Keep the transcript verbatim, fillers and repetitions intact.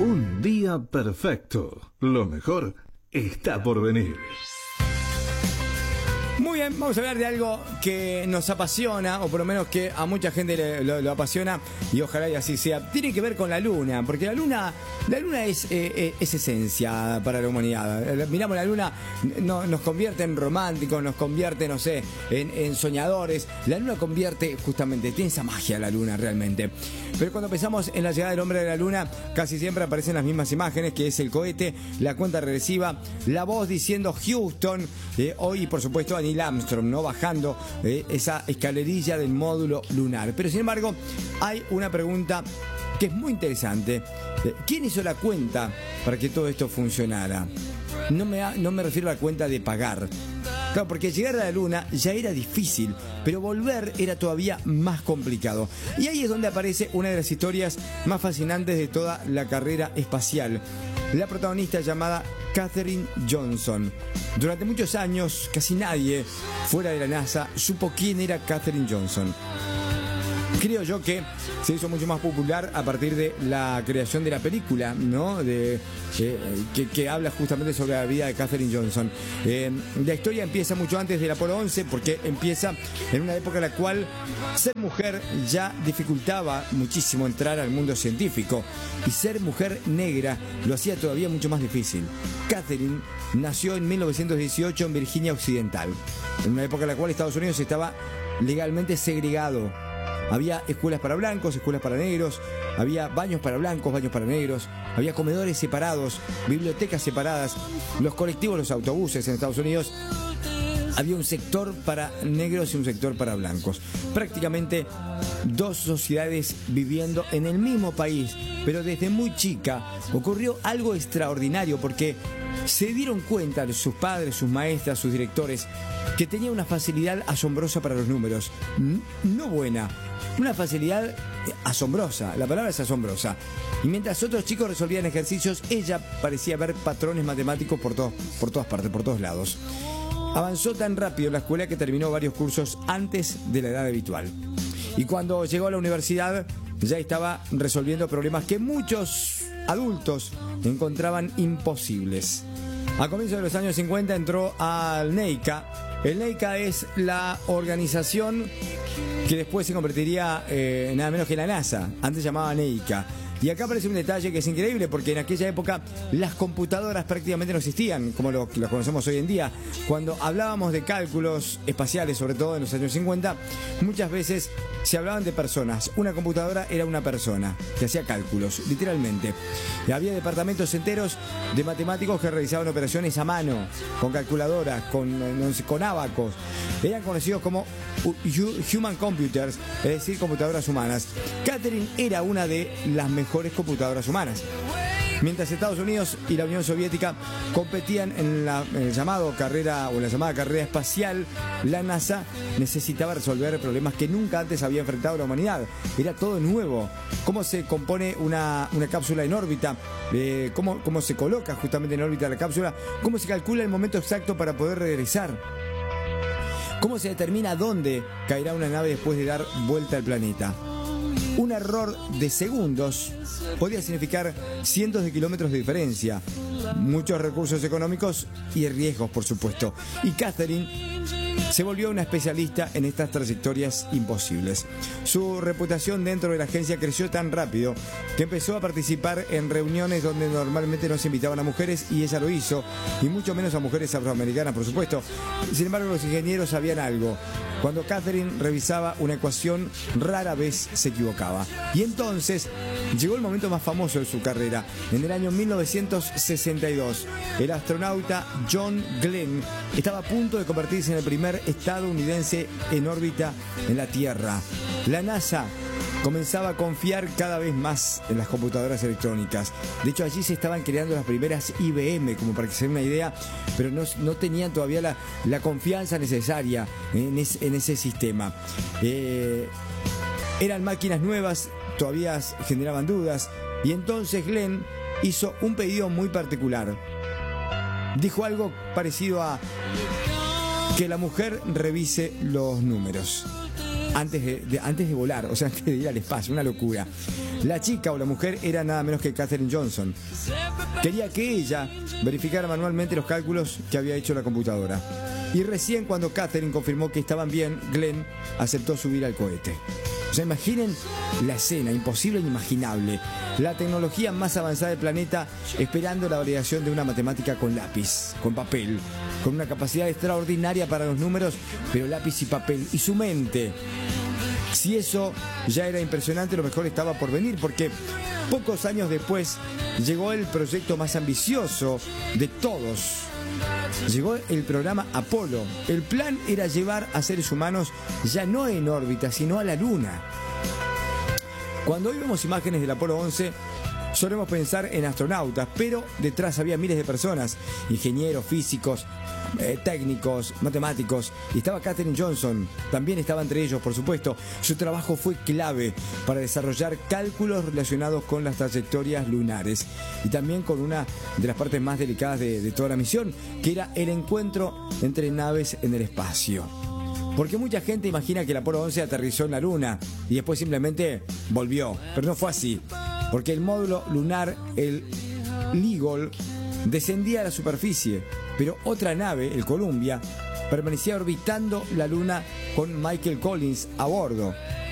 Un día perfecto. Lo mejor está por venir. Muy bien, vamos a hablar de algo que nos apasiona, o por lo menos que a mucha gente le, lo, lo apasiona, y ojalá y así sea. Tiene que ver con la luna, porque la luna, la luna es, eh, es esencia para la humanidad. Miramos la luna, no, nos convierte en románticos, nos convierte, no sé, en, en soñadores. La luna convierte justamente, tiene esa magia la luna realmente. Pero cuando pensamos en la llegada del hombre de la luna, casi siempre aparecen las mismas imágenes, que es el cohete, la cuenta regresiva, la voz diciendo Houston, eh, hoy por supuesto Neil Armstrong, ¿no? Bajando eh, esa escalerilla del módulo lunar. Pero sin embargo, hay una pregunta que es muy interesante. ¿Quién hizo la cuenta para que todo esto funcionara? No me, ha, no me refiero a la cuenta de pagar. Claro, porque llegar a la luna ya era difícil, pero volver era todavía más complicado. Y ahí es donde aparece una de las historias más fascinantes de toda la carrera espacial. La protagonista llamada Katherine Johnson. Durante muchos años, casi nadie fuera de la NASA supo quién era Katherine Johnson. Creo yo que se hizo mucho más popular a partir de la creación de la película, ¿no? De, eh, que, que habla justamente sobre la vida de Katherine Johnson. Eh, la historia empieza mucho antes del Apolo once, porque empieza en una época en la cual ser mujer ya dificultaba muchísimo entrar al mundo científico, y ser mujer negra lo hacía todavía mucho más difícil. Katherine nació en mil novecientos dieciocho en Virginia Occidental, en una época en la cual Estados Unidos estaba legalmente segregado. Había escuelas para blancos, escuelas para negros, había baños para blancos, baños para negros, había comedores separados, bibliotecas separadas, los colectivos, los autobuses en Estados Unidos. Había un sector para negros y un sector para blancos. Prácticamente dos sociedades viviendo en el mismo país, pero desde muy chica ocurrió algo extraordinario, porque se dieron cuenta de sus padres, sus maestras, sus directores, que tenía una facilidad asombrosa para los números. No buena, una facilidad asombrosa. La palabra es asombrosa. Y mientras otros chicos resolvían ejercicios, ella parecía ver patrones matemáticos por, to- por todas partes, por todos lados. Avanzó tan rápido en la escuela que terminó varios cursos antes de la edad habitual. Y cuando llegó a la universidad, ya estaba resolviendo problemas que muchos adultos encontraban imposibles. A comienzos de los años cincuenta entró al NEICA. El NEICA es la organización que después se convertiría eh, en nada menos que la NASA. Antes se llamaba NEICA. Y acá aparece un detalle que es increíble, porque en aquella época las computadoras prácticamente no existían como lo, lo conocemos hoy en día. Cuando hablábamos de cálculos espaciales, sobre todo en los años cincuenta, muchas veces se hablaban de personas. Una computadora era una persona que hacía cálculos, literalmente. Y había departamentos enteros de matemáticos que realizaban operaciones a mano, con calculadoras, con, no sé, con ábacos. Eran conocidos como human computers, es decir, computadoras humanas. Katherine era una de las mejores computadoras humanas. Mientras Estados Unidos y la Unión Soviética competían en, la, en el llamado carrera o la llamada carrera espacial, la NASA necesitaba resolver problemas que nunca antes había enfrentado la humanidad. Era todo nuevo. Cómo se compone una, una cápsula en órbita, eh, cómo, cómo se coloca justamente en órbita la cápsula, cómo se calcula el momento exacto para poder regresar, cómo se determina dónde caerá una nave después de dar vuelta al planeta. Un error de segundos podía significar cientos de kilómetros de diferencia, muchos recursos económicos y riesgos, por supuesto. Y Katherine se volvió una especialista en estas trayectorias imposibles. Su reputación dentro de la agencia creció tan rápido que empezó a participar en reuniones donde normalmente no se invitaban a mujeres, y ella lo hizo, y mucho menos a mujeres afroamericanas, por supuesto. Sin embargo, los ingenieros sabían algo. Cuando Katherine revisaba una ecuación, rara vez se equivocaba. Y entonces llegó el momento más famoso de su carrera. En el año mil novecientos sesenta y dos, el astronauta John Glenn estaba a punto de convertirse en el primer estadounidense en órbita en la Tierra. La NASA comenzaba a confiar cada vez más en las computadoras electrónicas. De hecho, allí se estaban creando las primeras I B M, como para que se den una idea, pero no, no tenían todavía la, la confianza necesaria en, es, en ese sistema. Eh, eran máquinas nuevas, todavía generaban dudas, y entonces Glenn hizo un pedido muy particular. Dijo algo parecido a que la mujer revise los números. antes de, de, antes de volar, o sea, antes de ir al espacio, una locura. La chica o la mujer era nada menos que Katherine Johnson. Quería que ella verificara manualmente los cálculos que había hecho la computadora. Y recién cuando Katherine confirmó que estaban bien, Glenn aceptó subir al cohete. O sea, imaginen la escena, imposible e inimaginable. La tecnología más avanzada del planeta esperando la validación de una matemática con lápiz, con papel, con una capacidad extraordinaria para los números, pero lápiz y papel. Y su mente. Si eso ya era impresionante, lo mejor estaba por venir, porque pocos años después llegó el proyecto más ambicioso de todos. Llegó el programa Apolo. El plan era llevar a seres humanos ya no en órbita, sino a la Luna. Cuando hoy vemos imágenes del Apolo once, solemos pensar en astronautas, pero detrás había miles de personas, ingenieros, físicos, eh, técnicos, matemáticos, y estaba Katherine Johnson, también estaba entre ellos, por supuesto. Su trabajo fue clave para desarrollar cálculos relacionados con las trayectorias lunares y también con una de las partes más delicadas de, de toda la misión, que era el encuentro entre naves en el espacio. Porque mucha gente imagina que el Apolo once aterrizó en la Luna y después simplemente volvió, pero no fue así. Porque el módulo lunar, el Eagle, descendía a la superficie, pero otra nave, el Columbia, permanecía orbitando la Luna con Michael Collins a bordo.